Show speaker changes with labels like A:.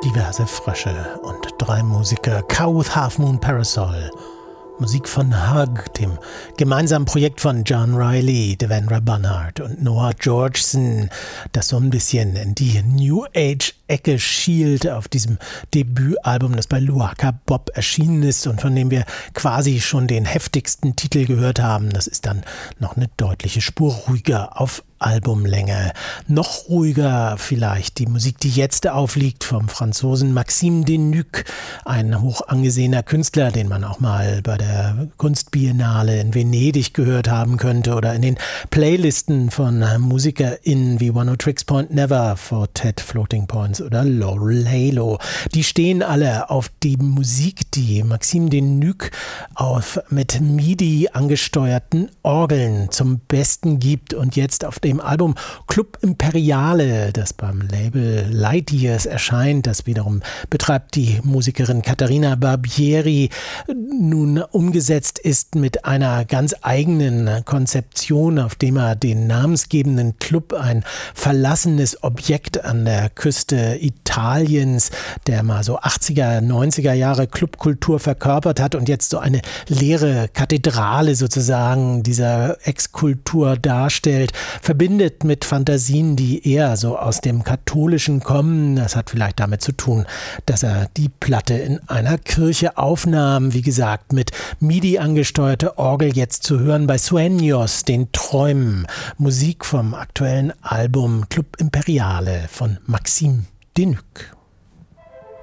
A: diverse Frösche und 3 Musiker. Cow with Half Moon Parasol. Musik von Hug, dem gemeinsamen Projekt von John Riley, Devendra Banhart und Noah Georgeson, das so ein bisschen in die New Age-Ecke schielt auf diesem Debütalbum, das bei Luaka Bob erschienen ist und von dem wir quasi schon den heftigsten Titel gehört haben. Das ist dann noch eine deutliche Spur ruhiger auf Albumlänge. Noch ruhiger vielleicht die Musik, die jetzt aufliegt, vom Franzosen Maxime Denuc, ein hoch angesehener Künstler, den man auch mal bei der Kunstbiennale in Venedig gehört haben könnte oder in den Playlisten von MusikerInnen wie One O Tricks Point Never, Fortet, Floating Points oder Laurel Halo. Die stehen alle auf die Musik, die Maxime Denuc auf mit MIDI angesteuerten Orgeln zum Besten gibt und jetzt auf dem Album Club Imperiale, das beim Label Lightyears erscheint, das wiederum betreibt die Musikerin Caterina Barbieri, nun umgesetzt ist mit einer ganz eigenen Konzeption, auf dem er den namensgebenden Club, ein verlassenes Objekt an der Küste Italiens, der mal so 80er, 90er Jahre Clubkultur verkörpert hat und jetzt so eine leere Kathedrale sozusagen dieser Ex-Kultur darstellt, verbindet mit Fantasien, die eher so aus dem Katholischen kommen. Das hat vielleicht damit zu tun, dass er die Platte in einer Kirche aufnahm. Wie gesagt, mit MIDI angesteuerte Orgel jetzt zu hören bei Sueños, den Träumen. Musik vom aktuellen Album Club Imperiale von Maxime Denuc.